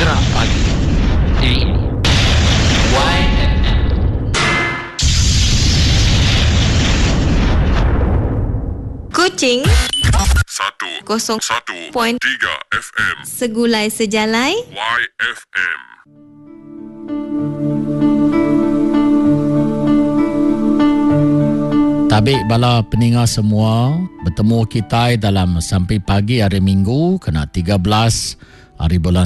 Penggerak Pagi. Ini YFM. Kucing 101.3 FM Segulai Sejalai YFM. Tabik bala peningat semua, bertemu kita dalam Sampai Pagi hari Minggu kena 13 hari bulan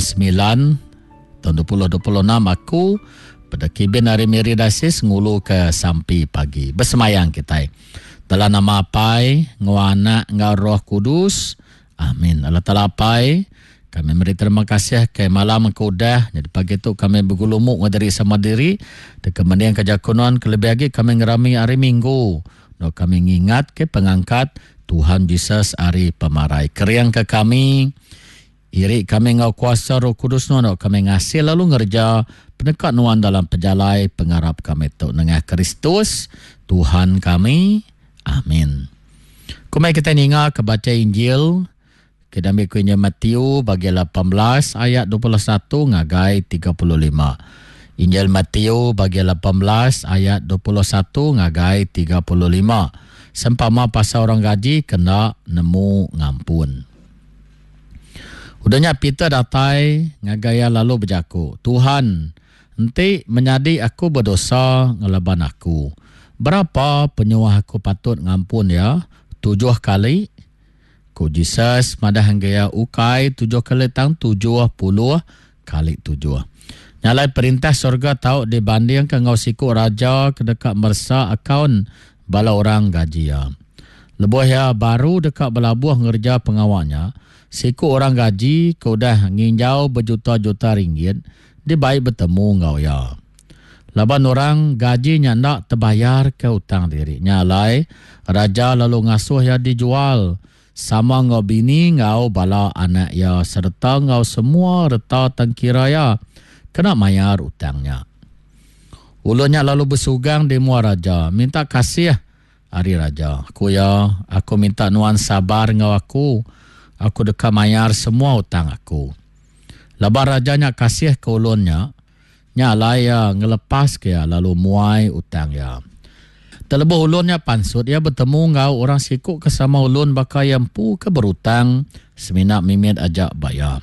9 tahun 2026. Aku pada Kibin hari Miri Dasis ngulu ke Sampai Pagi bersemayang kita dalam nama Apai Anak ngau Roh Kudus. Amin. Allah Ta'ala Apai, kami beri terima kasih ke malam keudah. Jadi pagi tu kami bergulumuk dari sama diri dan kemudian kejakunan kelebih lagi kami ngerami hari Minggu. No, kami ingat ke pengangkat Tuhan Yesus hari pemarai. Keriang ke kami, iri kami ngau kuasa Roh Kudus no kami ngasih lalu ngerja penekat nuan dalam pejalai pengarap kami tu nengah Kristus Tuhan kami. Amin. Kumai kita ingat kebaca Injil kita ambil kuenya Matius bagi 18 ayat 21 ngagai 35. Injil Matius bagi 18 ayat 21 ngagai 35. Sempama pasal orang gaji kena nemu ngampun. Udahnya Peter datai ngagaya lalu berjaku, Tuhan, enti menyadi aku berdosa ngelaban aku. Berapa penyuah aku patut ngampun ya? 7 kali? Ku Jesus madah gaya ukai 7 kali tang 70 kali 7. Nyalai perintah surga tahu dibanding ke ngau siku raja ke dekat mersa akaun bala orang gaji ya. Lebuh ya baru dekat belabuh ngerja pengawalnya, siku orang gaji ke udah nginjau berjuta-juta ringgit, dia baik bertemu ngau ya. Laban orang gaji nyandak terbayar ke hutang diri. Nyalai raja lalu ngasuh ya dijual. Sama ngau bini ngau bala anak ya serta ngau semua reta tangkira ya kena mayar utangnya. Ulunnya lalu bersugang di mua raja, minta kasih hari raja. Aku minta nuan sabar ngau aku dekat mayar semua utang aku. Lebar rajanya kasih ke ulunnya, nyalai ya ngelepas ke ya lalu muai utang ya. Terlebih ulunnya pansut, ia bertemu ngau orang sikuk ke sama ulun bakal yang pu ke berutang, seminak mimit ajak bayar.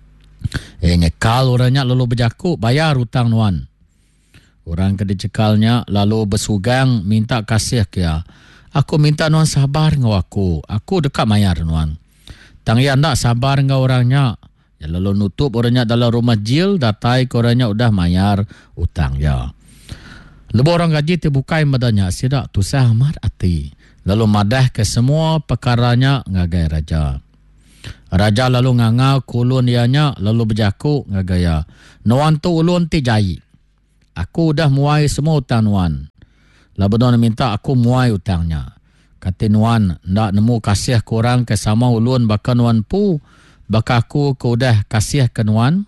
Ngekal orangnya lalu berjaku, bayar hutang nuan. Orang ke dicekalnya lalu bersugang minta kasih ke ya. Aku minta nuan sabar ngau aku dekat mayar nuan. Tang ya ndak sabar ngau orangnya. Ya lalu nutup orangnya dalam rumah jil, datai ke orangnya udah mayar hutang ya. Lepas orang gaji terbukai madanya, sidak tusah amat hati. Lalu madah ke semua perkaranya ngagai raja. Raja lalu ngangau kulun ianya, lalu berjaku ngagaya. Nuan tu ulun ti jai. Aku dah muai semua utang nuan. Lalu nuan minta aku muai utangnya. Kata nuan, ndak nemu kasih korang ke sama ulun baka nuan pu. Baka aku udah kasih ke nuan.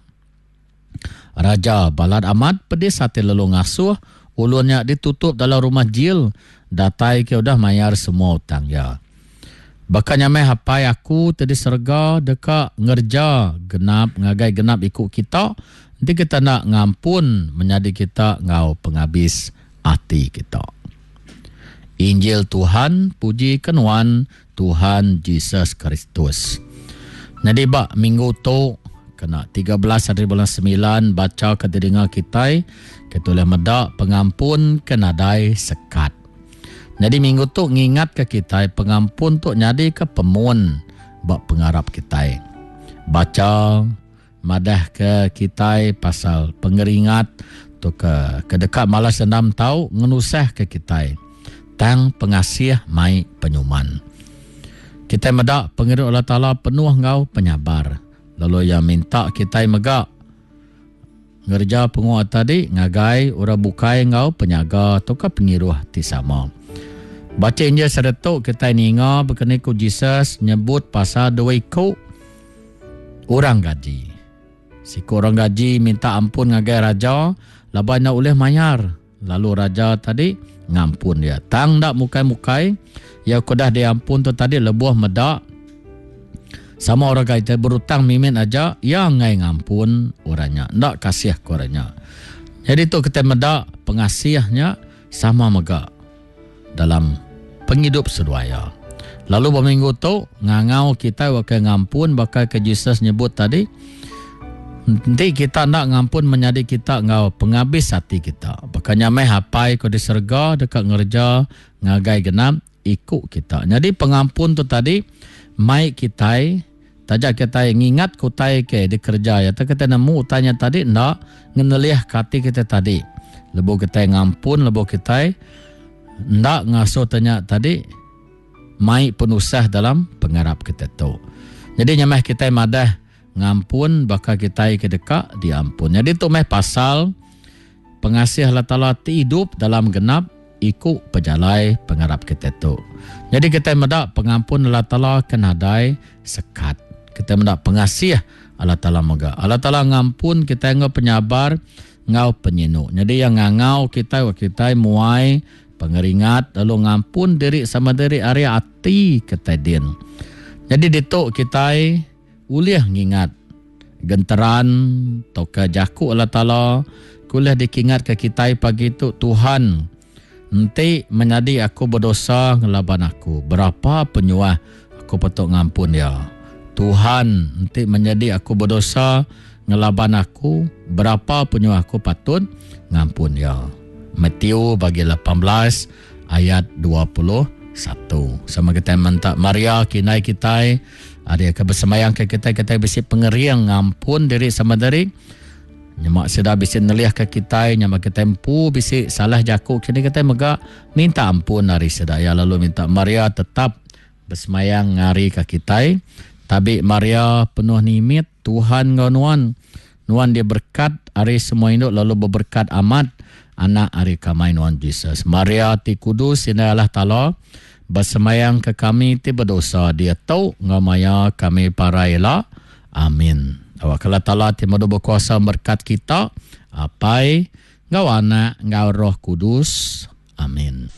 Raja balad amat pedis hati lalu ngasuh. Ulunnya ditutup dalam rumah jil. Datai ke udah mayar semua utang ya. Bakanya meh hapai aku tadi serga dekat ngerja genap ngagai genap ikut kita. Nanti kita nak ngampun menjadi kita ngau penghabis hati kita. Injil Tuhan, puji kenuan Tuhan Yesus Kristus. Jadi bak minggu tu kena 13 hari bulan 9 baca ke telinga kita ketulah medak pengampun kenadai sekat. Jadi minggu tu ngingat ke kita pengampun tu nyadi ke pemun bak pengarap kita. Baca madah ke kita pasal pengeringat tu ke dekat malas 6 tau ngenusah ke kita. Tang pengasih mai penyuman. Kita medak pengirit Allah Ta'ala penuh ngau penyabar. Lalu yang minta kita megak ngerja penguat tadi ngagai ura bukai ngau penyaga atau pengiruh ti sama. Baca Injil seretuk kita ninga berkenai ku Jesus nyebut pasal dua ikut orang gaji. Si orang gaji minta ampun ngagai raja, laban nak oleh mayar. Lalu raja tadi ngampun dia. Tang dak mukai-mukai, ya kudah diampun tu tadi lebuh medak Sama orang kita berutang mimin aja, yang ngai ngampun orangnya, ndak kasih ke orangnya. Jadi tu kita medak pengasihnya sama mega dalam penghidup seduaya. Lalu berminggu tu ngangau kita bakal ngampun, bakal ke Jesus nyebut tadi. Nanti kita nak ngampun menjadi kita ngau penghabis hati kita. Bakal nyamai hapai ko diserga dekat ngerja ngagai genap ikut kita. Jadi pengampun tu tadi mai kita tajak kita ngingat kutai ke di kerja ya. Tak kita nemu utanya tadi ndak ngeneliah hati kita tadi. Lebu kita ngampun, lebu kita ndak ngasuh tanya tadi mai penusah dalam pengarap kita tu. Jadi nyamai kita madah ngampun bakal kita ke dekat diampun. Jadi tu meh pasal pengasih Allah Ta'ala hidup dalam genap ikut pejalai pengarap kita tu. Jadi kita mendak pengampun Allah Ta'ala kenadai sekat. Kita mendak pengasih Allah Ta'ala moga. Allah Ta'ala ngampun kita ngau penyabar, ngau penyinu. Jadi yang ngau kita muai pengeringat lalu ngampun diri sama diri area hati kita din. Jadi dituk kita uliah ngingat genteran toka jaku Allah Ta'ala kuliah dikingat ke kita pagi itu Tuhan nanti menjadi aku berdosa ngelaban aku berapa penyuah aku patut ngampun ya Tuhan nanti menjadi aku berdosa ngelaban aku berapa penyuah aku patut ngampun ya. Matius bagi 18 ayat 21 sama kita mentak Maria kinai kita ada kebersemayang ke kita bisi pengeriang ngampun diri sama diri nyamak sudah bisi neliah ke kita nyamak kita empu bisi salah jaku kini kita mega minta ampun hari sedaya lalu minta Maria tetap bersemayang ngari ke kita tapi Maria penuh nimit Tuhan ngau nuan dia berkat hari semua hidup lalu berberkat amat anak hari kamai nuan Jesus Maria ti kudus ini Allah Ta'ala bersemayang ke kami ti berdosa dia tahu ngamaya kami paraila amin. Awak Allah Ta'ala ti madu berkuasa berkat kita apai ngau anak ngau roh kudus amin.